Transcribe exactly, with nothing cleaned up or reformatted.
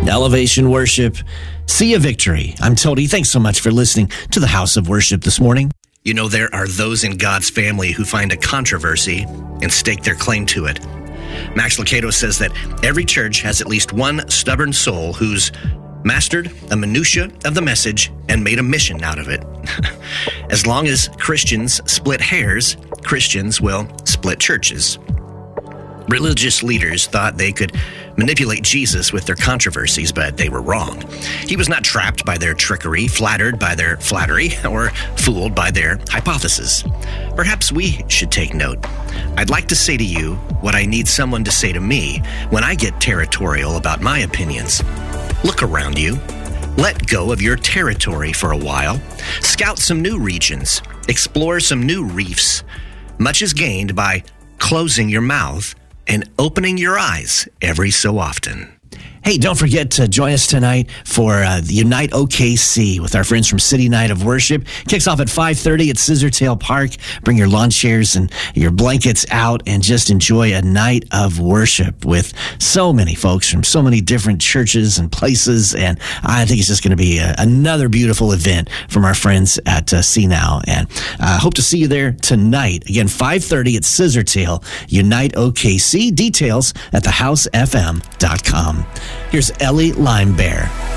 Elevation Worship. See a victory. I'm Tony. Thanks so much for listening to the House of Worship this morning. You know, there are those in God's family who find a controversy and stake their claim to it. Max Lucado says that every church has at least one stubborn soul who's mastered a minutia of the message and made a mission out of it. As long as Christians split hairs, Christians will split churches. Religious leaders thought they could manipulate Jesus with their controversies, but they were wrong. He was not trapped by their trickery, flattered by their flattery, or fooled by their hypothesis. Perhaps we should take note. I'd like to say to you what I need someone to say to me when I get territorial about my opinions. Look around you. Let go of your territory for a while. Scout some new regions. Explore some new reefs. Much is gained by closing your mouth and opening your eyes every so often. Hey, don't forget to join us tonight for uh, the Unite O K C with our friends from City Night of Worship. Kicks off at five thirty at Scissortail Park. Bring your lawn chairs and your blankets out and just enjoy a night of worship with so many folks from so many different churches and places. And I think it's just going to be a, another beautiful event from our friends at uh, See Now. And I uh, hope to see you there tonight. Again, five thirty at Scissortail, Unite O K C. Details at the house f m dot com. Here's Ellie Limebear.